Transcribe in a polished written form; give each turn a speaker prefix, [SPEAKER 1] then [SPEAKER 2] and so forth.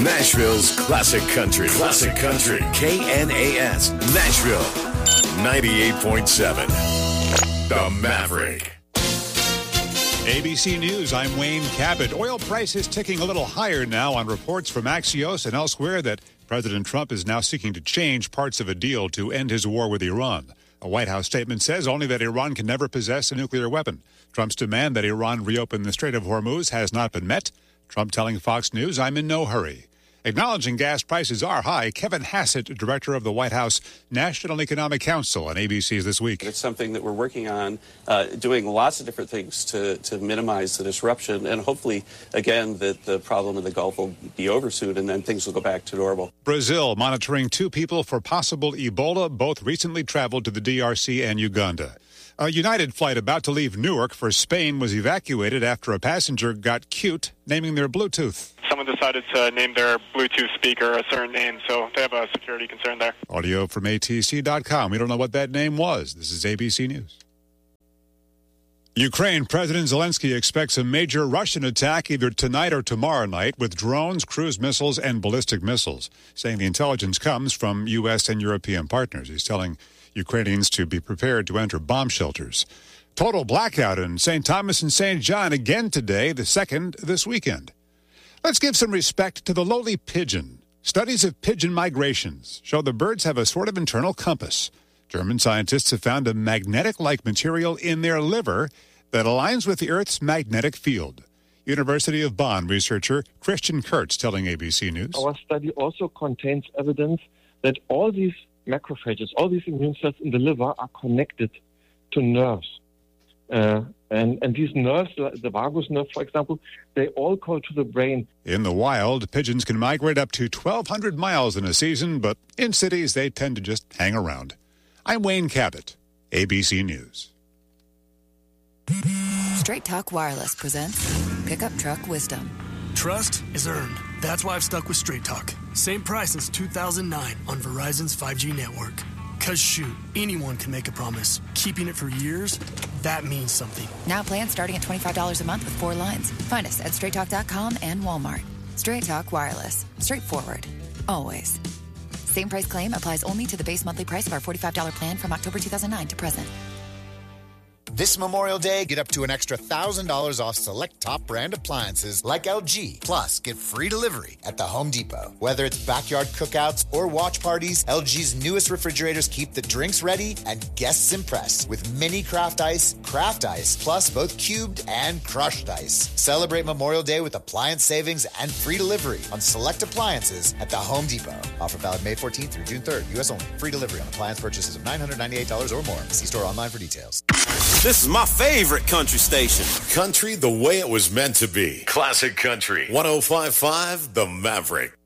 [SPEAKER 1] Nashville's Classic Country. Classic Country. KNAS. Nashville. 98.7. The Maverick.
[SPEAKER 2] ABC News, I'm Wayne Cabot. Oil prices ticking a little higher now on reports from Axios and elsewhere that President Trump is now seeking to change parts of a deal to end his war with Iran. A White House statement says only that Iran can never possess a nuclear weapon. Trump's demand that Iran reopen the Strait of Hormuz has not been met. Trump telling Fox News, I'm in no hurry. Acknowledging gas prices are high, Kevin Hassett, director of the White House National Economic Council on ABC's This Week.
[SPEAKER 3] It's something that we're working on, doing lots of different things to minimize the disruption, and hopefully, again, that the problem in the Gulf will be over soon, and then things will go back to normal.
[SPEAKER 2] Brazil monitoring 2 people for possible Ebola. Both recently traveled to the DRC and Uganda. A United flight about to leave Newark for Spain was evacuated after a passenger got cute naming their Bluetooth.
[SPEAKER 4] Someone decided to name their Bluetooth speaker a certain name, so they have a security concern there.
[SPEAKER 2] Audio from ATC.com. We don't know what that name was. This is ABC News. Ukraine President Zelensky expects a major Russian attack either tonight or tomorrow night with drones, cruise missiles, and ballistic missiles, saying the intelligence comes from U.S. and European partners. He's telling Ukrainians to be prepared to enter bomb shelters. Total blackout in St. Thomas and St. John again today, the second this weekend. Let's give some respect to the lowly pigeon. Studies of pigeon migrations show the birds have a sort of internal compass. German scientists have found a magnetic-like material in their liver that aligns with the Earth's magnetic field. University of Bonn researcher Christian Kurtz telling ABC News.
[SPEAKER 5] Our study also contains evidence that all these macrophages, all these immune cells in the liver are connected to nerves. And these nerves, the vagus nerve, for example, they all call to the brain.
[SPEAKER 2] In the wild, pigeons can migrate up to 1,200 miles in a season, but in cities, they tend to just hang around. I'm Wayne Cabot, ABC News.
[SPEAKER 6] Straight Talk Wireless presents Pickup Truck Wisdom.
[SPEAKER 7] Trust is earned. That's why I've stuck with Straight Talk. Same price since 2009 on Verizon's 5G network. Cause shoot, anyone can make a promise. Keeping it for years, that means something.
[SPEAKER 6] Now plans starting at $25 a month with 4 lines. Find us at straighttalk.com and Walmart. Straight Talk Wireless. Straightforward. Always. Same price claim applies only to the base monthly price of our $45 plan from October 2009 to present.
[SPEAKER 8] This Memorial Day, get up to an extra $1,000 off select top brand appliances like LG. Plus, get free delivery at the Home Depot. Whether it's backyard cookouts or watch parties, LG's newest refrigerators keep the drinks ready and guests impressed with mini craft ice, plus both cubed and crushed ice. Celebrate Memorial Day with appliance savings and free delivery on select appliances at the Home Depot. Offer valid May 14th through June 3rd. U.S. only. Free delivery on appliance purchases of $998 or more. See store online for details.
[SPEAKER 1] This is my favorite country station. Country the way it was meant to be. Classic Country. 105.5 The Maverick.